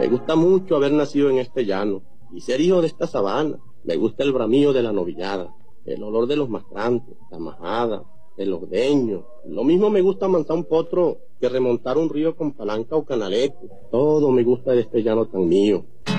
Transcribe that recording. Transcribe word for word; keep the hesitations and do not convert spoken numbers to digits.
Me gusta mucho haber nacido en este llano y ser hijo de esta sabana. Me gusta el bramío de la novillada, el olor de los mastrantes, la majada, el ordeño. Lo mismo me gusta amansar un potro que remontar un río con palanca o canalete. Todo me gusta de este llano tan mío.